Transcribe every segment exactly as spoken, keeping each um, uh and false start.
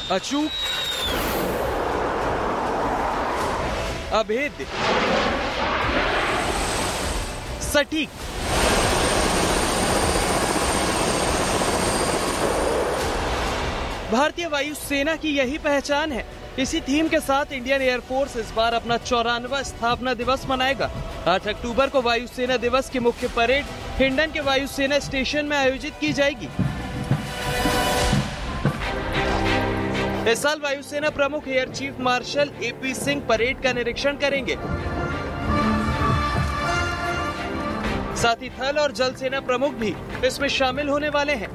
अचूक, अभेद्य, सटीक, भारतीय वायुसेना की यही पहचान है। इसी थीम के साथ इंडियन एयरफोर्स इस बार अपना चौरानवा स्थापना दिवस मनाएगा। आठ अक्टूबर को वायुसेना दिवस की मुख्य परेड हिंडन के वायुसेना स्टेशन में आयोजित की जाएगी। इस साल वायुसेना प्रमुख air chief marshal AP Singh parade का निरीक्षण करेंगे। साथ ही थल और जल सेना प्रमुख भी इसमें शामिल होने वाले हैं।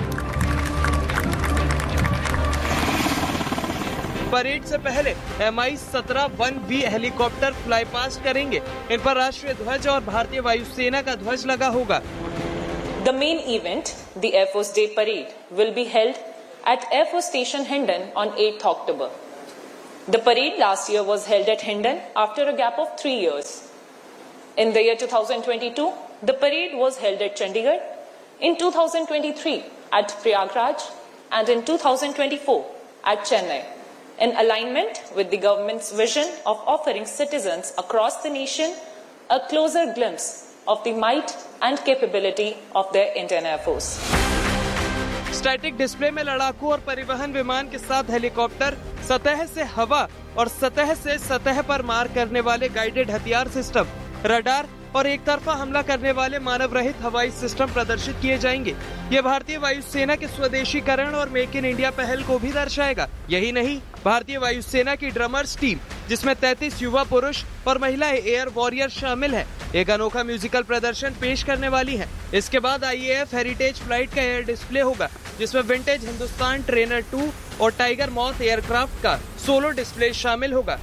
परेड से पहले एम आई सत्रह one B helicopter fly past करेंगे। इन पर राष्ट्रीय ध्वज और भारतीय वायुसेना का ध्वज लगा होगा। The main event, the Air Force Day Parade, will be held at Air Force Station Hindon on eighth October. The parade last year was held at Hindon after a gap of three years. In the year two thousand twenty-two, the parade was held at Chandigarh, in two thousand twenty-three at Prayagraj, and in two thousand twenty-four at Chennai, in alignment with the government's vision of offering citizens across the nation a closer glimpse of the might and capability of their Indian Air Force. Static display में लड़ाकू और परिवहन विमान के साथ helicopter, सतह से हवा और सतह से सतह पर मार करने वाले गाइडेड हथियार सिस्टम, रडार और एक तरफा हमला करने वाले मानव रहित हवाई सिस्टम प्रदर्शित किए जाएंगे। ये भारतीय वायुसेना के स्वदेशीकरण और मेक इन इंडिया पहल को भी दर्शाएगा। यही नहीं, भारतीय वायुसेना की ड्रमर्स टीम, जिसमें तैंतीस युवा पुरुष और महिलाएं एयर वॉरियर शामिल है, एक अनोखा म्यूजिकल प्रदर्शन पेश करने वाली है। इसके बाद आई ए एफ हेरिटेज फ्लाइट का एयर डिस्प्ले होगा, जिसमें विंटेज हिंदुस्तान ट्रेनर टू और टाइगर मॉथ एयरक्राफ्ट का सोलो डिस्प्ले शामिल होगा।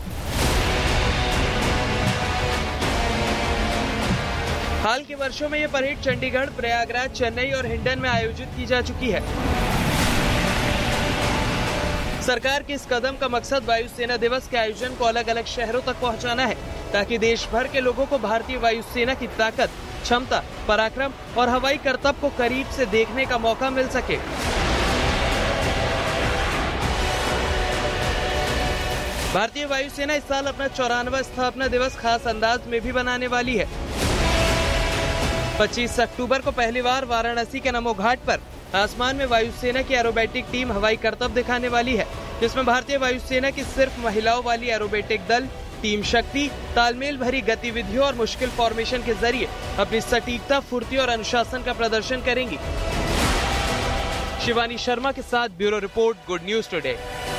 हाल के वर्षों में ये परेड चंडीगढ़, प्रयागराज, चेन्नई और हिंडन में आयोजित की जा चुकी है। सरकार के इस कदम का मकसद वायुसेना दिवस के आयोजन को अलग अलग शहरों तक पहुंचाना है, ताकि देश भर के लोगों को भारतीय वायुसेना की ताकत, क्षमता, पराक्रम और हवाई करतब को करीब से देखने का मौका मिल सके। भारतीय वायुसेना इस साल अपना चौरानवा स्थापना दिवस खास अंदाज में भी बनाने वाली है। पच्चीस अक्टूबर को पहली बार वाराणसी के नमो घाट पर आसमान में वायुसेना की एरोबेटिक टीम हवाई करतब दिखाने वाली है, जिसमें भारतीय वायुसेना की सिर्फ महिलाओं वाली एरोबेटिक दल टीम शक्ति तालमेल भरी गतिविधियों और मुश्किल फॉर्मेशन के जरिए अपनी सटीकता, फुर्ती और अनुशासन का प्रदर्शन करेंगी। शिवानी शर्मा के साथ bureau report, good news today.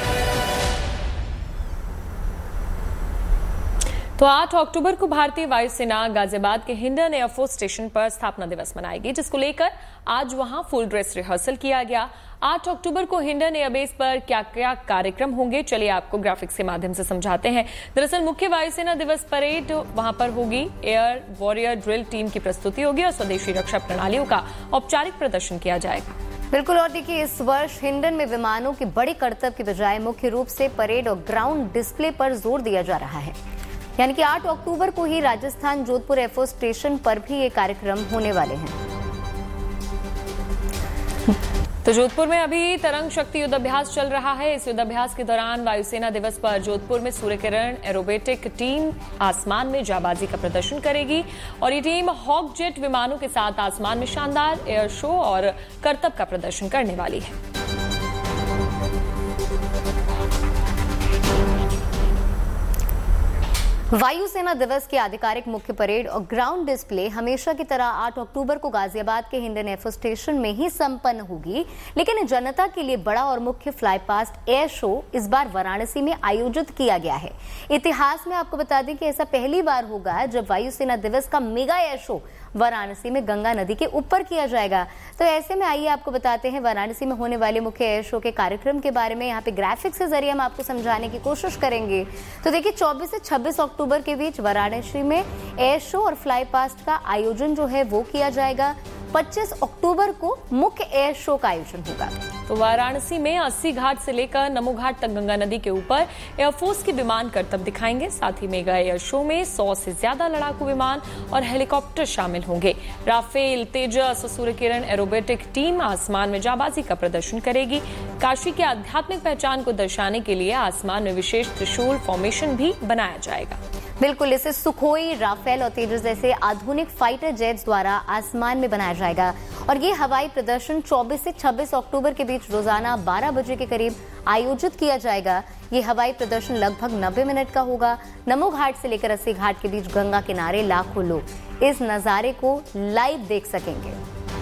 तो आठ अक्टूबर को भारतीय वायुसेना गाजियाबाद के हिंडन एयरफोर्स स्टेशन पर स्थापना दिवस मनाएगी, जिसको लेकर आज वहां फुल ड्रेस रिहर्सल किया गया। आठ अक्टूबर को हिंडन एयरबेस पर क्या क्या कार्यक्रम होंगे, चलिए आपको ग्राफिक्स के माध्यम से समझाते हैं। दरअसल मुख्य वायुसेना दिवस परेड वहां पर होगी, एयर वॉरियर ड्रिल टीम की प्रस्तुति होगी और स्वदेशी रक्षा प्रणालियों का औपचारिक प्रदर्शन किया जाएगा। बिल्कुल, और देखिए इस वर्ष हिंडन में विमानों की बड़ी करतब की बजाय मुख्य रूप से परेड और ग्राउंड डिस्प्ले पर जोर दिया जा रहा है। यानी कि आठ अक्टूबर को ही राजस्थान जोधपुर एयरफोर्स स्टेशन पर भी ये कार्यक्रम होने वाले हैं। तो जोधपुर में अभी तरंग शक्ति युद्धाभ्यास चल रहा है। इस युद्धाभ्यास के दौरान वायुसेना दिवस पर जोधपुर में सूर्य किरण एरोबेटिक टीम आसमान में जाबाजी का प्रदर्शन करेगी और ये टीम हॉक जेट विमानों के साथ आसमान में शानदार एयर शो और करतब का प्रदर्शन करने वाली है। वायुसेना दिवस की आधिकारिक मुख्य परेड और ग्राउंड डिस्प्ले हमेशा की तरह आठ अक्टूबर को गाजियाबाद के हिंडन एयरफोर्स स्टेशन में ही संपन्न होगी, लेकिन जनता के लिए बड़ा और मुख्य फ्लाई पास्ट एयर शो इस बार वाराणसी में आयोजित किया गया है। इतिहास में आपको बता दें कि ऐसा पहली बार होगा जब वायुसेना दिवस का मेगा एयर शो वाराणसी में गंगा नदी के ऊपर किया जाएगा। तो ऐसे में आइए आपको बताते हैं वाराणसी में होने वाले मुख्य एयर शो के कार्यक्रम के बारे में। यहाँ पे ग्राफिक्स के जरिए हम आपको समझाने की कोशिश करेंगे। तो देखिए चौबीस से छब्बीस अक्टूबर के बीच वाराणसी में एयर शो और फ्लाई पास्ट का आयोजन जो है वो किया जाएगा। पच्चीस अक्टूबर को मुख्य एयर शो का आयोजन होगा। तो वाराणसी में अस्सी घाट से लेकर नमो घाट तक गंगा नदी के ऊपर एयरफोर्स के विमान करतब दिखाएंगे। साथ ही मेगा एयर शो में सौ से ज्यादा लड़ाकू विमान और हेलीकॉप्टर शामिल होंगे। राफेल, तेजस, सूर्य किरण एरोबेटिक टीम आसमान में जाबाजी का प्रदर्शन करेगी। काशी की आध्यात्मिक पहचान को दर्शाने के लिए आसमान में विशेष त्रिशूल फॉर्मेशन भी बनाया जाएगा। बिल्कुल, इसे सुखोई, राफेल और तेजस जैसे आधुनिक फाइटर जेट्स द्वारा आसमान में बनाया जाएगा और ये हवाई प्रदर्शन चौबीस से छब्बीस अक्टूबर के बीच रोजाना बारह बजे के करीब आयोजित किया जाएगा। ये हवाई प्रदर्शन लगभग नब्बे मिनट का होगा। नमो घाट से लेकर अस्सी घाट के बीच गंगा किनारे लाखों लोग इस नजारे को लाइव देख सकेंगे।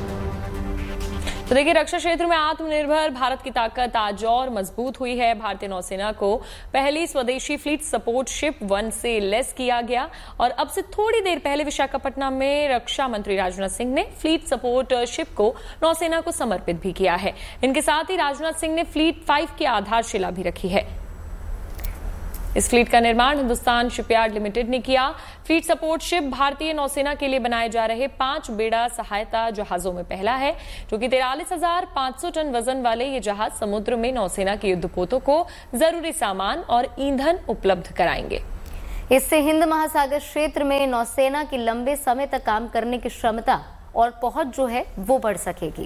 तो देखिए, रक्षा क्षेत्र में आत्मनिर्भर भारत की ताकत आज और मजबूत हुई है। भारतीय नौसेना को पहली स्वदेशी फ्लीट सपोर्ट शिप वन से लेस किया गया और अब से थोड़ी देर पहले विशाखापट्टनम में रक्षा मंत्री राजनाथ सिंह ने फ्लीट सपोर्ट शिप को नौसेना को समर्पित भी किया है। इनके साथ ही राजनाथ सिंह ने फ्लीट फाइव की आधारशिला भी रखी है। इस फ्लीट का निर्माण हिंदुस्तान शिपयार्ड लिमिटेड ने किया। फ्लीट सपोर्ट शिप भारतीय नौसेना के लिए बनाए जा रहे पांच बेड़ा सहायता जहाजों में पहला है, जो कि तिरालीस हजार पांच सौ टन वजन वाले ये जहाज समुद्र में नौसेना के युद्धपोतों को जरूरी सामान और ईंधन उपलब्ध कराएंगे। इससे हिंद महासागर क्षेत्र में नौसेना की लंबे समय तक काम करने की क्षमता और पहुंच जो है वो बढ़ सकेगी।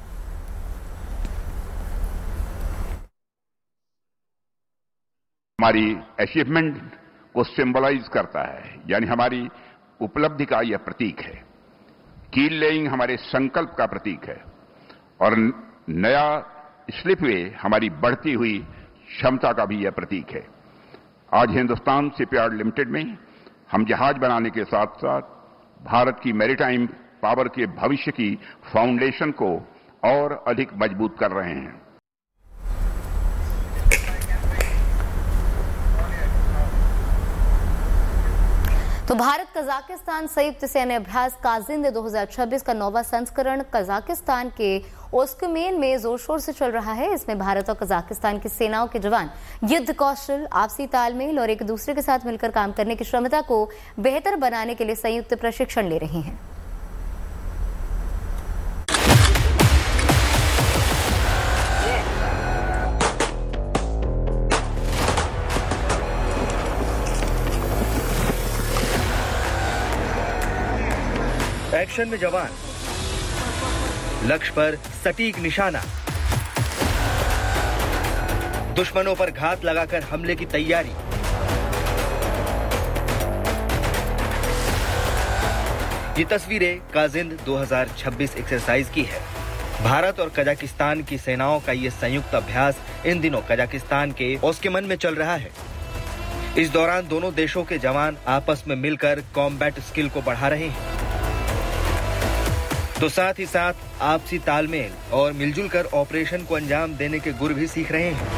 हमारी अचीवमेंट को सिंबलाइज करता है, यानी हमारी उपलब्धि का यह प्रतीक है। कील लेइंग हमारे संकल्प का प्रतीक है और नया स्लिपवे हमारी बढ़ती हुई क्षमता का भी यह प्रतीक है। आज हिंदुस्तान शिपयार्ड लिमिटेड में हम जहाज बनाने के साथ साथ भारत की मैरीटाइम पावर के भविष्य की फाउंडेशन को और अधिक मजबूत कर रहे हैं। तो भारत कजाकिस्तान संयुक्त सैन्य अभ्यास काजिंद दो हज़ार छब्बीस का नौवां संस्करण कजाकिस्तान के ओस्कमेन में जोर शोर से चल रहा है। इसमें भारत और कजाकिस्तान की सेनाओं के जवान युद्ध कौशल, आपसी तालमेल और एक दूसरे के साथ मिलकर काम करने की क्षमता को बेहतर बनाने के लिए संयुक्त प्रशिक्षण ले रहे हैं। एक्शन में जवान, लक्ष्य पर सटीक निशाना, दुश्मनों पर घात लगाकर हमले की तैयारी। ये तस्वीरें काजिंद दो हज़ार छब्बीस एक्सरसाइज की है। भारत और कजाकिस्तान की सेनाओं का ये संयुक्त अभ्यास इन दिनों कजाकिस्तान के ओस्केमन में चल रहा है। इस दौरान दोनों देशों के जवान आपस में मिलकर कॉम्बैट स्किल को बढ़ा रहे हैं, तो साथ ही साथ आपसी तालमेल और मिलजुल कर ऑपरेशन को अंजाम देने के गुर भी सीख रहे हैं।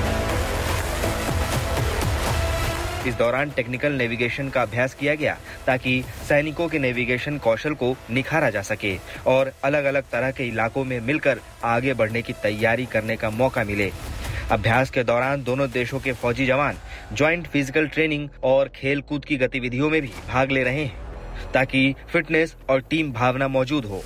इस दौरान टेक्निकल नेविगेशन का अभ्यास किया गया ताकि सैनिकों के नेविगेशन कौशल को निखारा जा सके और अलग अलग तरह के इलाकों में मिलकर आगे बढ़ने की तैयारी करने का मौका मिले। अभ्यास के दौरान दोनों देशों के फौजी जवान ज्वाइंट फिजिकल ट्रेनिंग और खेल कूद की गतिविधियों में भी भाग ले रहे हैं ताकि फिटनेस और टीम भावना मौजूद हो।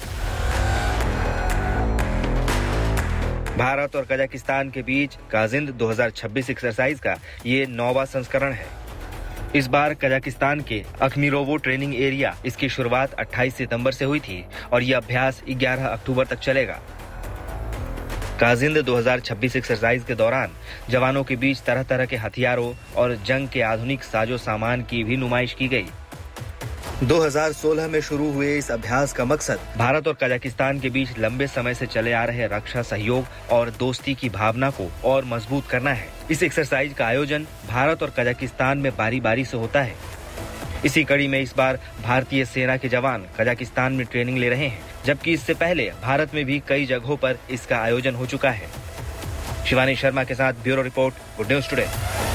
भारत और कजाकिस्तान के बीच काजिंद दो हज़ार छब्बीस एक्सरसाइज का ये नौवां संस्करण है। इस बार कजाकिस्तान के अखमीरोवो ट्रेनिंग एरिया इसकी शुरुआत अट्ठाईस सितंबर से हुई थी और यह अभ्यास ग्यारह अक्टूबर तक चलेगा। काजिंद दो हज़ार छब्बीस एक्सरसाइज के दौरान जवानों के बीच तरह तरह के हथियारों और जंग के आधुनिक साजो सामान की भी नुमाइश की गई। दो हज़ार सोलह में शुरू हुए इस अभ्यास का मकसद भारत और कजाकिस्तान के बीच लंबे समय से चले आ रहे रक्षा सहयोग और दोस्ती की भावना को और मजबूत करना है। इस एक्सरसाइज का आयोजन भारत और कजाकिस्तान में बारी बारी से होता है। इसी कड़ी में इस बार भारतीय सेना के जवान कजाकिस्तान में ट्रेनिंग ले रहे हैं, जबकि इससे पहले भारत में भी कई जगहों पर इसका आयोजन हो चुका है। शिवानी शर्मा के साथ bureau report, good news today.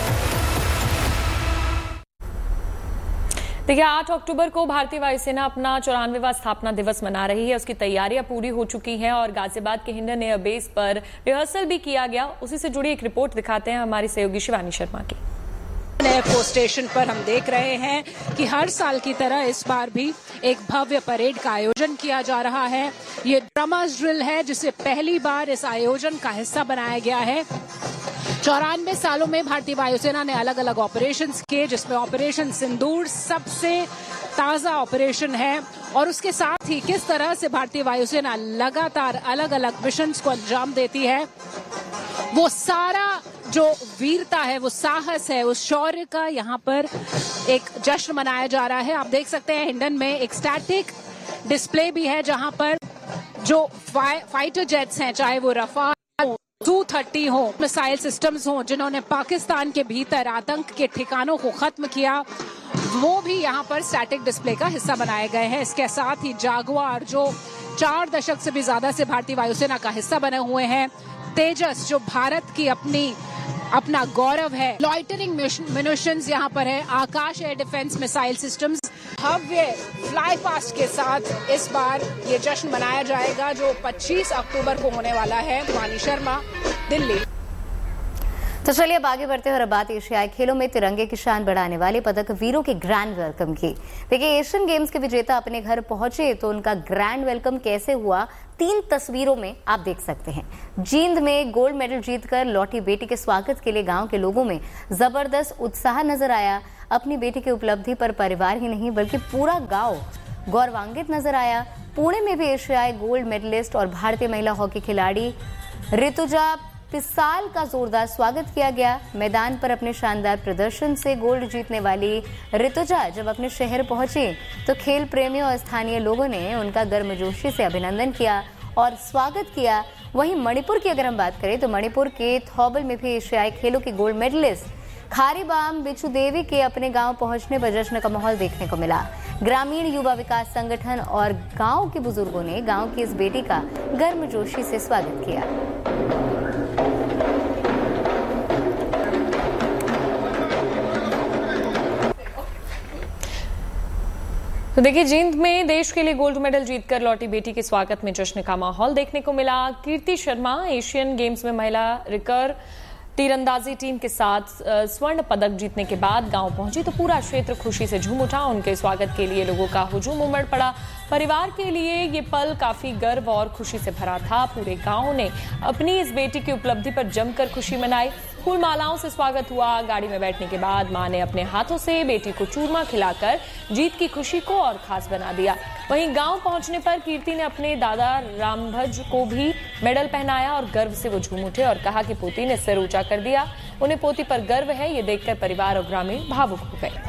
देखिए, आठ अक्टूबर को भारतीय वायुसेना अपना चौरानवेवां स्थापना दिवस मना रही है। उसकी तैयारियां पूरी हो चुकी हैं और गाजियाबाद के हिंडन एयर बेस पर रिहर्सल भी किया गया। उसी से जुड़ी एक रिपोर्ट दिखाते हैं हमारी सहयोगी शिवानी शर्मा की। एयरफोर्स स्टेशन पर हम देख रहे हैं कि हर साल की तरह इस बार भी एक भव्य परेड का आयोजन किया जा रहा है। ये ड्रमर्स ड्रिल है जिसे पहली बार इस आयोजन का हिस्सा बनाया गया है। चौरानवे सालों में भारतीय वायुसेना ने अलग अलग ऑपरेशंस किए, जिसमें ऑपरेशन सिंदूर सबसे ताजा ऑपरेशन है और उसके साथ ही किस तरह से भारतीय वायुसेना लगातार अलग अलग मिशंस को अंजाम देती है, वो सारा जो वीरता है, वो साहस है, उस शौर्य का यहाँ पर एक जश्न मनाया जा रहा है। आप देख सकते हैं हिंडन में एक स्टैटिक डिस्प्ले भी है जहाँ पर जो फाइ, फाइटर जेट्स हैं, चाहे वो रफाल टू थर्टी हो, मिसाइल सिस्टम्स हो, जिन्होंने पाकिस्तान के भीतर आतंक के ठिकानों को खत्म किया, वो भी यहाँ पर स्टैटिक डिस्प्ले का हिस्सा बनाए गए हैं। इसके साथ ही जागुआर जो चार दशक से भी ज्यादा से भारतीय वायुसेना का हिस्सा बने हुए हैं, तेजस जो भारत की अपनी अपना गौरव है, लॉइटरिंग म्यूनिशंस यहाँ पर है, आकाश एयर डिफेंस मिसाइल सिस्टम्स, भव्य फ्लाई पास्ट के साथ इस बार ये जश्न मनाया जाएगा जो पच्चीस अक्टूबर को होने वाला है। वानी शर्मा, दिल्ली। तो चलिए अब आगे बढ़ते हैं और अब बात एशियाई खेलों में तिरंगे की शान बढ़ाने वाले पदक वीरों के ग्रैंड वेलकम की। देखिए, एशियन गेम्स के विजेता अपने घर पहुंचे तो उनका ग्रैंड वेलकम कैसे हुआ, तीन तस्वीरों में आप देख सकते हैं। जींद में गोल्ड मेडल जीतकर लौटी बेटी के स्वागत के लिए गांव के लोगों में जबरदस्त उत्साह नजर आया। अपनी बेटी की उपलब्धि पर परिवार ही नहीं बल्कि पूरा गांव गौरवान्वित नजर आया। पुणे में भी एशियाई गोल्ड मेडलिस्ट और भारतीय महिला हॉकी खिलाड़ी ऋतुजा पिसाल का जोरदार स्वागत किया गया। मैदान पर अपने शानदार प्रदर्शन से गोल्ड जीतने वाली ऋतुजा जब अपने शहर पहुंची तो खेल प्रेमियों और स्थानीय लोगों ने उनका गर्मजोशी से अभिनंदन किया और स्वागत किया। वहीं मणिपुर की अगर हम बात करें तो मणिपुर के थौबल में भी एशियाई खेलों की गोल्ड मेडलिस्ट खारीबाम बिचू देवी के अपने गांव पहुंचने पर जश्न का माहौल देखने को मिला। ग्रामीण युवा विकास संगठन और गांव के बुजुर्गों ने गांव की इस बेटी का गर्मजोशी से स्वागत किया। तो देखिए, जींद में देश के लिए गोल्ड मेडल जीतकर लौटी बेटी के स्वागत में जश्न का माहौल देखने को मिला। कीर्ति शर्मा एशियन गेम्स में महिला रिकर तीरंदाजी टीम के साथ स्वर्ण पदक जीतने के बाद गांव पहुंची तो पूरा क्षेत्र खुशी से झूम उठा। उनके स्वागत के लिए लोगों का हुजूम उमड़ पड़ा। परिवार के लिए ये पल काफी गर्व और खुशी से भरा था। पूरे गांव ने अपनी इस बेटी की उपलब्धि पर जमकर खुशी मनाई। फूल मालाओं से स्वागत हुआ। गाड़ी में बैठने के बाद मां ने अपने हाथों से बेटी को चूरमा खिलाकर जीत की खुशी को और खास बना दिया। वहीं गांव पहुंचने पर कीर्ति ने अपने दादा रामभज को भी मेडल पहनाया और गर्व से वो झूम उठे और कहा कि पोती ने सिर ऊंचा कर दिया। उन्हें पोती पर गर्व है। ये देखकर परिवार और ग्रामीण भावुक हो गए।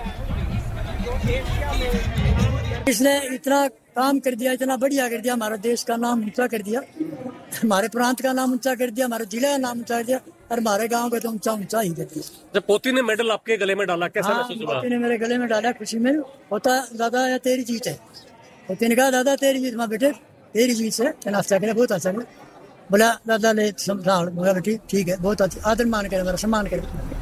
इसने इतना काम कर दिया, इतना बढ़िया कर दिया, हमारा देश का नाम ऊंचा कर दिया, हमारे प्रांत का नाम ऊंचा कर दिया, हमारे जिले का नाम ऊंचा कर दिया और हमारे गांव का तो ऊंचा ऊंचा ही कर दिया। जब पोती ने मेडल आपके गले में डाला, कैसा महसूस हुआ? पोती ने मेरे गले में डाला, खुशी में होता। दादा या तेरी जीत है। पोती ने कहा दादा तेरी जीत, माँ बेटे तेरी जीत से नाश्ता करे, बहुत अच्छा करे। बोला दादा ने समझा, ठीक है, बहुत अच्छा, आदर मान करे, मेरा सम्मान करे।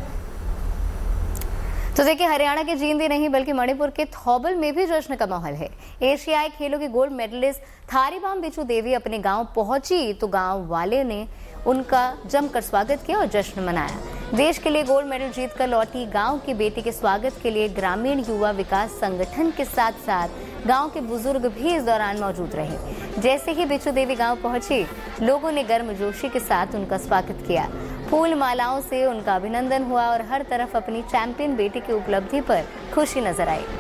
तो देखिए, हरियाणा के जींद ही नहीं बल्कि मणिपुर के थौबल में भी जश्न का माहौल है। एशियाई खेलों की गोल्ड मेडलिस्ट थारीबाम बिचू देवी अपने गांव पहुंची तो गांव वाले ने उनका जमकर स्वागत किया और जश्न मनाया। देश के लिए गोल्ड मेडल जीतकर लौटी गांव की बेटी के स्वागत के लिए ग्रामीण युवा विकास संगठन के साथ साथ गांव के बुजुर्ग भी इस दौरान मौजूद रहे। जैसे ही बिचू देवी गांव पहुंची, लोगों ने गर्मजोशी के साथ उनका स्वागत किया। फूल मालाओं से उनका अभिनंदन हुआ और हर तरफ अपनी चैंपियन बेटी की उपलब्धि पर खुशी नजर आई।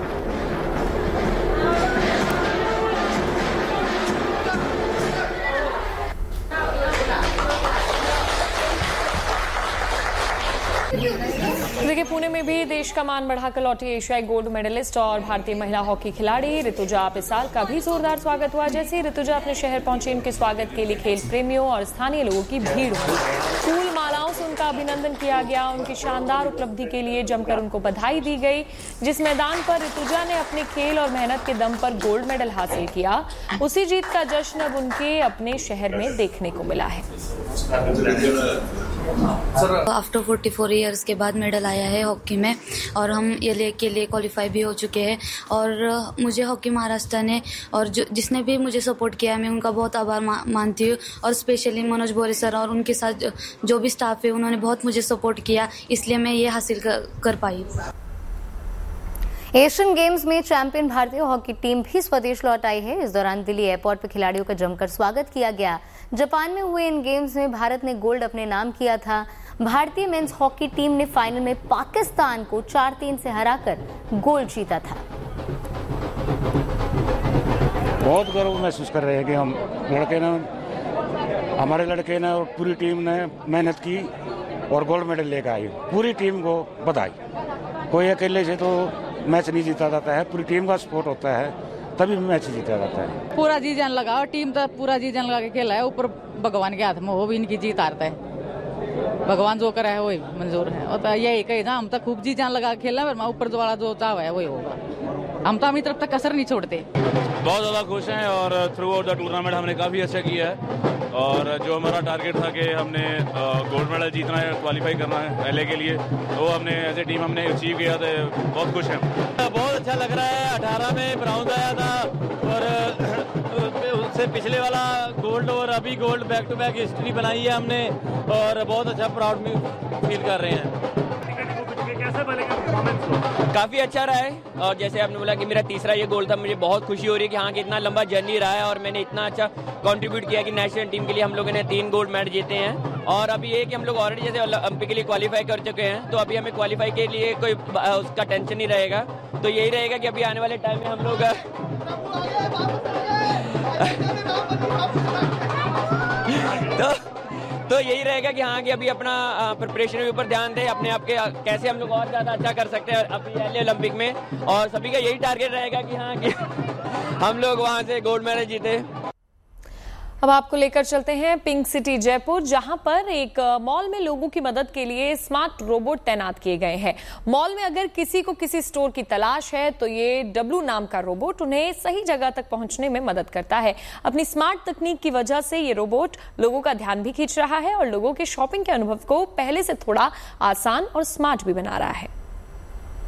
देखिए, पुणे में भी देश का मान बढ़ाकर लौटी एशियाई गोल्ड मेडलिस्ट और भारतीय महिला हॉकी खिलाड़ी ऋतुजा पिसाल का भी जोरदार स्वागत हुआ। जैसे ही ऋतुजा अपने शहर पहुंची, उनके स्वागत के लिए खेल प्रेमियों और स्थानीय लोगों की भीड़ हुई। फूल मालाओं से उनका अभिनंदन किया गया। उनकी शानदार उपलब्धि के लिए जमकर उनको बधाई दी गई। जिस मैदान पर ऋतुजा ने अपने खेल और मेहनत के दम पर गोल्ड मेडल हासिल किया, उसी जीत का जश्न अब उनके अपने शहर में देखने को मिला है। आफ्टर फोर्टी फोर ईयर्स के बाद मेडल आया है हॉकी में और हम ये ले के लिए क्वालिफाई भी हो चुके हैं और मुझे हॉकी महाराष्ट्र ने और जो जिसने भी मुझे सपोर्ट किया मैं उनका बहुत आभार मा, मानती हूँ और स्पेशली मनोज बोरे सर और उनके साथ जो, जो भी स्टाफ है उन्होंने बहुत मुझे सपोर्ट किया, इसलिए मैं ये हासिल कर, कर पाई। एशियन गेम्स में चैंपियन भारतीय हॉकी टीम भी स्वदेश लौट आई है। इस दौरान दिल्ली एयरपोर्ट पर खिलाड़ियों का जमकर स्वागत किया गया। जापान में हुए इन गेम्स में भारत ने गोल्ड अपने नाम किया था। भारतीय मेंस हॉकी टीम ने फाइनल में पाकिस्तान को चार तीन से हराकर गोल्ड जीता था। बहुत गर्व महसूस कर रहे हैं कि हम लड़के ने हमारे लड़के ने और पूरी टीम ने मेहनत की और गोल्ड मेडल लेकर आई। पूरी टीम को बधाई। कोई अकेले से तो मैच नहीं जीता जाता है, पूरी टीम का सपोर्ट होता है तभी मैच जीता जाता है। पूरा जी जान लगा और टीम तो पूरा जी जान लगा के खेला है। ऊपर भगवान के हाथ में वो भी इनकी जीत हारता है। भगवान जो करा है वही मंजूर है और तो यही कही ना हम तो खूब जी जान लगा खेलना है, ऊपर जो वाला जो चाह है वही होगा। हम तो अपनी तरफ तक कसर नहीं छोड़ते। बहुत ज्यादा खुश हैं और थ्रू आउट द टूर्नामेंट हमने काफी अच्छा किया है और जो हमारा टारगेट था कि हमने गोल्ड मेडल जीतना है, क्वालिफाई करना है एलए के लिए, तो हमने एज ए टीम हमने अचीव किया था। बहुत खुश हैं। बहुत अच्छा लग रहा है। अठारह में ब्राउन आया था और उससे पिछले वाला गोल्ड और अभी gold back to back history बनाई है हमने और बहुत अच्छा प्राउड फील कर रहे हैं। काफी अच्छा रहा है और जैसे आपने बोला कि मेरा तीसरा ये गोल था, मुझे बहुत खुशी हो रही है कि हाँ कि इतना लंबा जर्नी रहा है और मैंने इतना अच्छा कंट्रीब्यूट किया कि नेशनल टीम के लिए हम लोगों ने तीन गोल्ड मेडल जीते हैं। और अभी ये कि हम लोग ऑलरेडी जैसे ओलंपिक के लिए क्वालिफाई कर चुके हैं, तो अभी हमें क्वालिफाई के लिए कोई उसका टेंशन नहीं रहेगा। तो यही रहेगा कि अभी आने वाले टाइम में हम लोग तो तो यही रहेगा कि हाँ कि अभी अपना प्रिपरेशन के ऊपर ध्यान दें, अपने आप के कैसे हम लोग और ज़्यादा अच्छा कर सकते हैं अभी एलए ओलंपिक में। और सभी का यही टारगेट रहेगा कि हाँ कि हम लोग वहाँ से गोल्ड मेडल जीते। अब आपको लेकर चलते हैं पिंक सिटी जयपुर, जहां पर एक मॉल में लोगों की मदद के लिए स्मार्ट रोबोट तैनात किए गए हैं। मॉल में अगर किसी को किसी स्टोर की तलाश है तो ये डब्लू नाम का रोबोट उन्हें सही जगह तक पहुंचने में मदद करता है। अपनी स्मार्ट तकनीक की वजह से ये रोबोट लोगों का ध्यान भी खींच रहा है और लोगों के शॉपिंग के अनुभव को पहले से थोड़ा आसान और स्मार्ट भी बना रहा है।